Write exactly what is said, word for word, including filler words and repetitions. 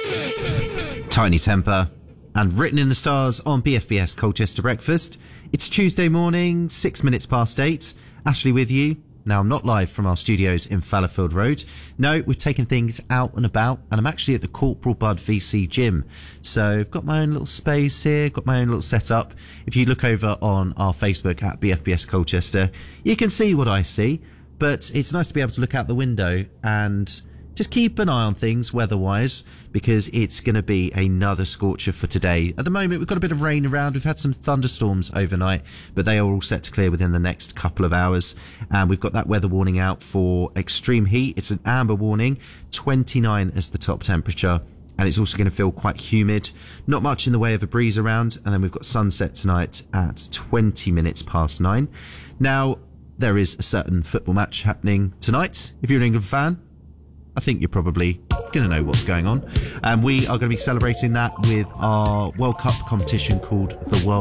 Tiny Temper, and Written in the Stars on B F B S Colchester Breakfast. It's Tuesday morning, six minutes past eight. Ashley with you. Now, I'm not live from our studios in Fallowfield Road. No, we've taken things out and about, and I'm actually at the Corporal Budd V C gym. So I've got my own little space here, got my own little setup. If you look over on our Facebook at B F B S Colchester, you can see what I see. But it's nice to be able to look out the window and just keep an eye on things weather-wise, because it's going to be another scorcher for today. At the moment, we've got a bit of rain around. We've had some thunderstorms overnight, but they are all set to clear within the next couple of hours. And we've got that weather warning out for extreme heat. It's an amber warning, twenty-nine as the top temperature. And it's also going to feel quite humid. Not much in the way of a breeze around. And then we've got sunset tonight at twenty minutes past nine. Now, there is a certain football match happening tonight. If you're an England fan, I think you're probably going to know what's going on. And we are going to be celebrating that with our World Cup competition called the World